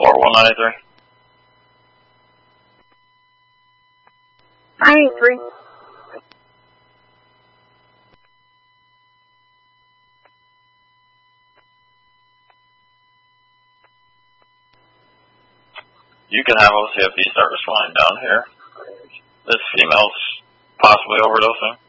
4193. 983. You can have OCFD service line down here. This female's possibly overdosing.